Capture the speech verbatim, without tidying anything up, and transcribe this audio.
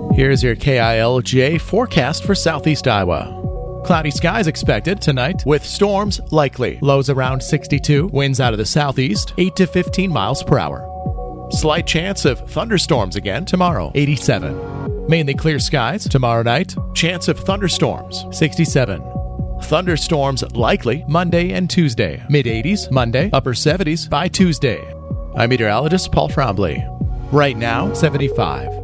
Here's your K I L J forecast for southeast Iowa. Cloudy skies expected tonight with storms likely. Lows around sixty-two. Winds out of the southeast, eight to fifteen miles per hour. Slight chance of thunderstorms again tomorrow, eighty-seven. Mainly clear skies tomorrow night. Chance of thunderstorms, sixty-seven. Thunderstorms likely Monday and Tuesday. mid-eighties Monday, upper seventies by Tuesday. I'm meteorologist Paul Trombley. Right now, seventy-five.